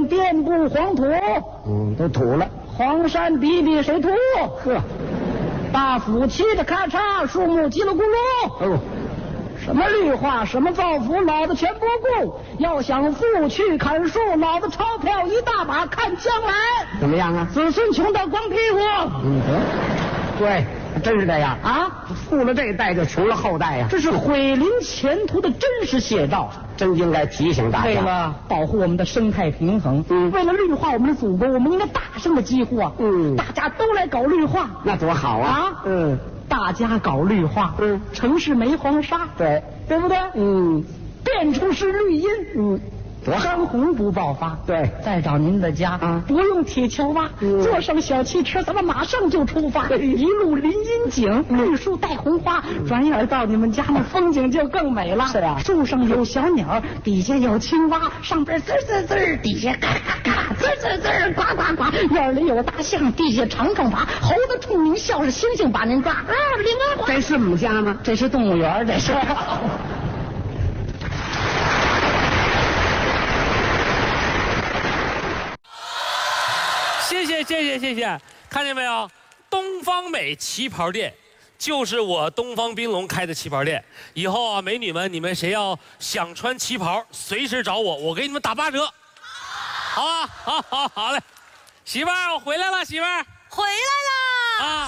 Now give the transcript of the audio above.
遍布黄土。 都土了。 黄山比比谁秃？ 呵， 大斧劈着咔嚓，树木叽里咕噜。 哦， 什么绿化，什么造福，老子全不顾。要想富去砍树，老子钞票一大把，看将来。 怎么样啊？ 子孙穷到光屁股。 得，对，真是这样啊！ 富了这一代就穷了后代呀， 这是毁林前途的真实写照。 真应该提醒大家。 为了保护我们的生态平衡，为了绿化我们的祖国，我们应该大声的疾呼啊！大家都来搞绿化， 那多好啊！ 大家搞绿化，城市没黄沙，对不对？变出是绿荫，山洪不爆发。 对， 再找您的家不用铁锹挖，坐上小汽车，咱们马上就出发，一路林荫景，绿树带红花，转眼到你们家那风景就更美了。 是啊， 树上有小鸟，底下有青蛙，上边滋滋滋，底下嘎嘎嘎，滋滋滋，呱呱呱。院里有大象，地下长长爬，猴子冲您笑，是猩猩把您抓。林安这是我们家吗？ 这是动物园，这是。 谢谢，看见没有？东方美旗袍店就是我东方宾龙开的旗袍店。以后啊，美女们，你们谁要想穿旗袍，随时找我，我给你们打8折，好吧？好嘞，媳妇儿，我回来了，媳妇儿， 回来啦！ 啊。